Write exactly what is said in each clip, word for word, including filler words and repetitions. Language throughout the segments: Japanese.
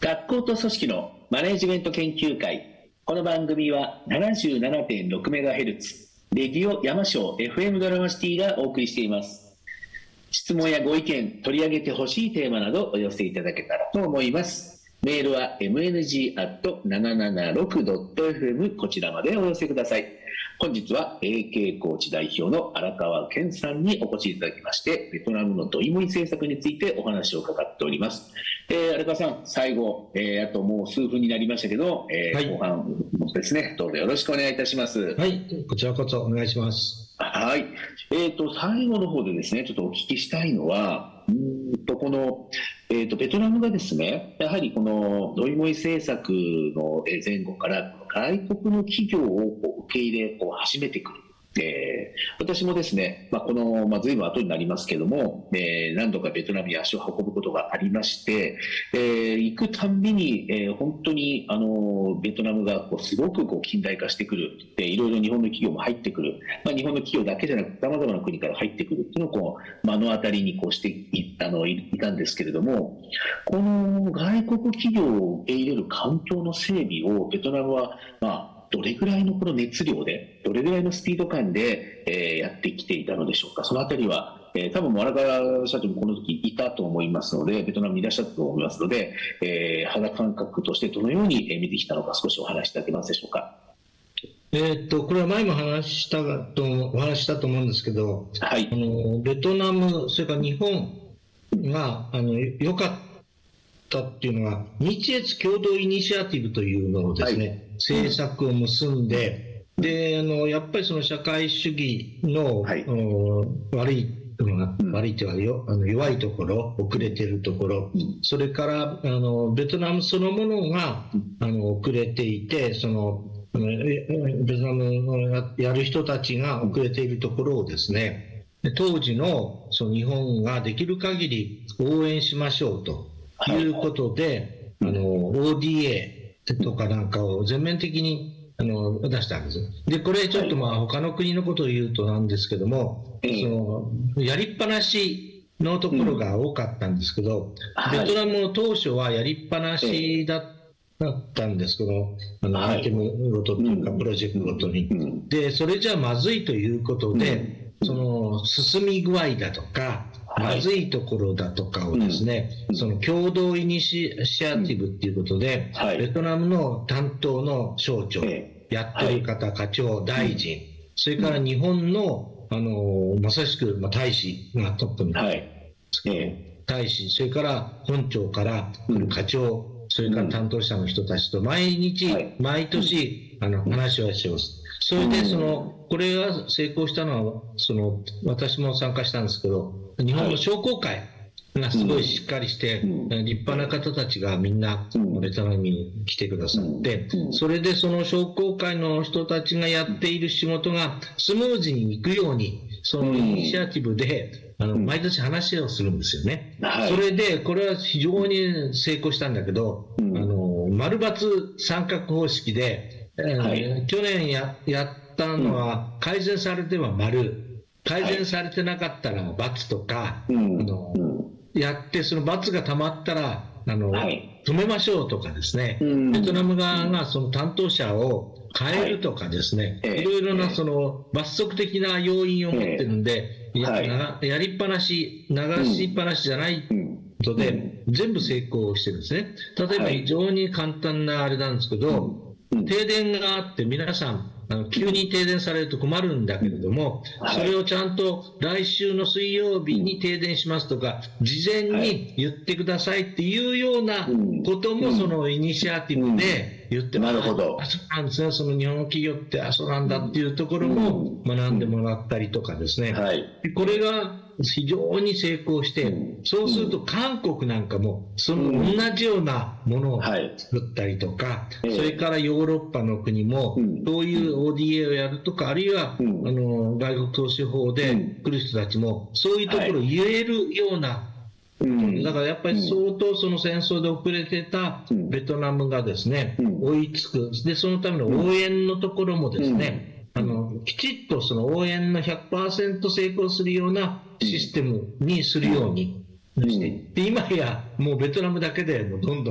学校と組織のマネジメント研究会。この番組は ななじゅうななてんろくメガヘルツ レディオ山椒 エフエム ドラマシティがお送りしています。質問やご意見、取り上げてほしいテーマなどお寄せいただけたらと思います。メールは エムエヌジー アット ななななろく ドット エフエム こちらまでお寄せください。本日は エーケー コーチ代表の荒川健さんにお越しいただきまして、ベトナムのドイモイ政策についてお話を伺っております。えー、荒川さん、最後、えー、あともう数分になりましたけど、えーはい、後半もですね、どうぞよろしくお願いいたします。 はい、こちらこそお願いします。 はい、えーと、最後の方でですね、ちょっとお聞きしたいのは、うんとこの、えーと、ベトナムがですね、やはりこのドイモイ政策の前後から外国の企業を受け入れこう始めてくる。えー、私もですね、まあ、この、まあ、随分後になりますけども、えー、何度かベトナムに足を運ぶことがありまして、えー、行くたんびに、えー、本当にあのベトナムがこうすごくこう近代化してくる、えー、いろいろ日本の企業も入ってくる、まあ、日本の企業だけじゃなくさまざまな国から入ってくるっていうのをこう目の当たりにこうして い, あのいたんですけれども、この外国企業を受け入れる環境の整備をベトナムは、まあどれぐらいのこの熱量で、どれぐらいのスピード感で、えー、やってきていたのでしょうか。そのあたりは、えー、多分荒川社長もこの時いたと思いますので、ベトナムにいらっしゃったと思いますので、えー、肌感覚としてどのように見てきたのか少しお話しいただけますでしょうか。 えー、っとこれは前も話したとお話したと思うんですけど、はい、あのベトナム、それから日本があの良かったっていうのは、日越共同イニシアティブというのをですね、はい、政策を結んで、であのやっぱりその社会主義の、はい、悪い悪いというかあの弱いところ、遅れているところ、それからあのベトナムそのものがあの遅れていて、そのベトナムのやる人たちが遅れているところをですね、当時のその日本ができる限り応援しましょうということで、あの オーディーエー とかなんかを全面的にあの出したんです。で、これちょっとまあ他の国のことを言うとなんですけども、そのやりっぱなしのところが多かったんですけど、ベトナムの当初はやりっぱなしだったんですけど、あのアイテムごとというかプロジェクトごとに。で、それじゃまずいということで、その進み具合だとか、まずいところだとかをですね、うん、その共同イニシアティブっていうことで、うんはい、ベトナムの担当の省庁、えー、やってる方、はい、課長、大臣、うん、それから日本の、あのまさしく、まあ、大使がトップになってるんですけど、はいえー、大使、それから本庁から来る課長、うん、それから担当者の人たちと毎日、はい、毎年、あの話をします。それでそのこれが成功したのはその私も参加したんですけど、日本の商工会がすごいしっかりして、うん、立派な方たちがみんなベトナムに来てくださって、うん、それでその商工会の人たちがやっている仕事がスムーズにいくように、そのイニシアティブであの毎年話をするんですよね、はい、それでこれは非常に成功したんだけど、うん、あの丸×三角方式ではい、去年 や, やったのは改善されては丸、改善されてなかったら×とか、はい、あのやってその×がたまったらあの、はい、止めましょうとかですね、ベトナム側がその担当者を変えるとかですね、はい、いろいろなその罰則的な要因を持ってるんで、や, はい、やりっぱなし、流しっぱなしじゃないことで全部成功してるんですね。例えば非常に簡単なあれなんですけど、停電があって皆さんあの急に停電されると困るんだけれども、それをちゃんと来週の水曜日に停電しますとか事前に言ってくださいっていうようなこともそのイニシアティブで言ってます。なるほど。あ、そうなんですね。その日本の企業ってあ、そうなんだっていうところも学んでもらったりとかですね、はい、これが非常に成功して、そうすると韓国なんかもその同じようなものを作ったりとか、それからヨーロッパの国もそういう オーディーエー をやるとか、あるいはあの外国投資法で来る人たちもそういうところを言えるような、だからやっぱり相当その戦争で遅れてたベトナムがですね追いつく。でそのための応援のところもですね、あのきちっとその応援の ひゃくパーセント 成功するようなシステムにするようにして、で今やもうベトナムだけでもうどんどん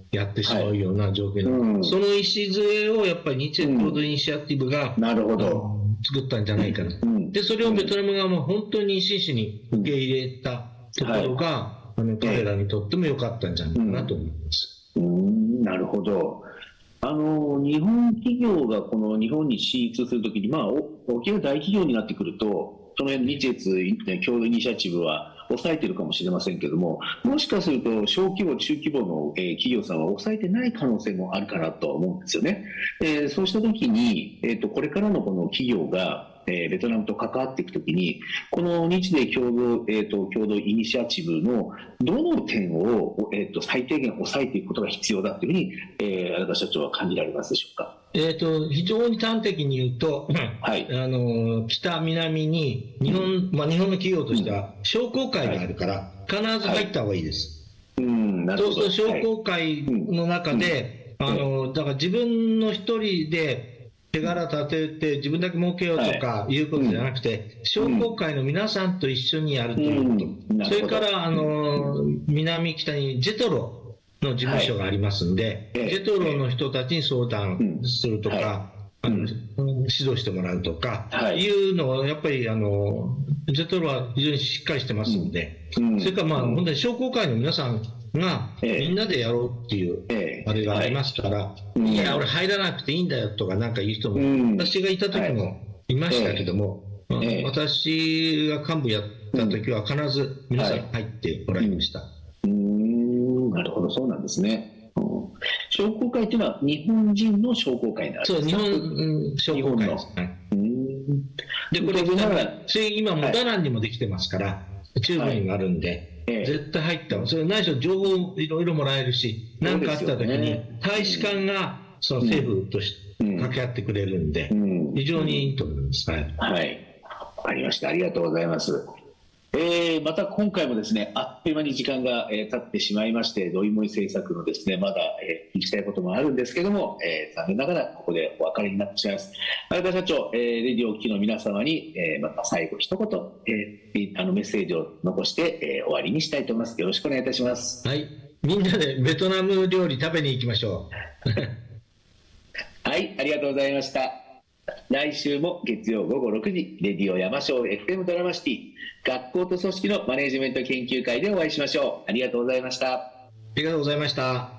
やってしまうような状況な、 はいうん、 その礎をやっぱり日米共同イニシアティブが、 うん、なるほど作ったんじゃないかと、うん、でそれをベトナム側も本当に真摯に受け入れたところが、はい、あの彼らにとっても良かったんじゃないかなと思います。 うん、なるほど。あの日本企業がこの日本に進出するときに、まあ、大きな大企業になってくると、その辺日越共同イニシアチブは抑えてるかもしれませんけども、もしかすると小規模、中規模の企業さんは抑えてない可能性もあるかなとは思うんですよね。でそうしたときに、えーと、これからのこの企業がえー、ベトナムと関わっていくときに、この日米共同、えーと、共同イニシアチブのどの点を、えーと、最低限抑えていくことが必要だというふうに、えー、荒田社長は感じられますでしょうか。 えーと、非常に端的に言うと、はい、あの北、南に日本、まあ、日本の企業としては商工会があるから、必ず入った方がいいです。はいうん、なるほどそうすると商工会の中で、はい、あのだから自分の一人で手柄立てて自分だけ儲けようとかいうことじゃなくて、はいうん、商工会の皆さんと一緒にやるということ、うん、それからあの南北にジェトロの事務所がありますんで、はい、ジェトロの人たちに相談するとか、うんはいあの指導してもらうとか、はい、いうのはやっぱりあのジェトロは非常にしっかりしてますんで、うん、それからまあ本当に商工会の皆さんがみんなでやろうっていうあれがありますから、えー、いや俺入らなくていいんだよとかなんか言う人も、うん、私がいた時もいましたけども、えーえー、私が幹部やった時は必ず皆さん入ってもらいました。 うん、なるほどそうなんですね。商工会というのは日本人の商工会なんですか。 そう日本、うん、商工会です、はい、うんでこれ今もダナンにもできてますから、はい、中部にもあるんで、はい、絶対入った、それないしろ情報いろいろもらえるし何かあった時に大使館がその政府として掛け合ってくれるんで、うんうん、非常にいいと思います。はい、 はい、わかりました。ありがとうございます。えー、また今回もですね、あっという間に時間が、えー、経ってしまいまして、ドイモイ政策のですね、まだ、えー、聞きたいこともあるんですけども、えー、残念ながらここでお別れになってしまいます。荒田社長、えー、レディオ機の皆様に、えー、また最後一言、えー、あのメッセージを残して、えー、終わりにしたいと思います。よろしくお願いいたします。 はい、みんなでベトナム料理食べに行きましょう。はい、ありがとうございました。来週も月曜午後ろくじ、レディオ山椒 エフエム ドラマシティ、学校と組織のマネジメント研究会でお会いしましょう。ありがとうございました。 ありがとうございました。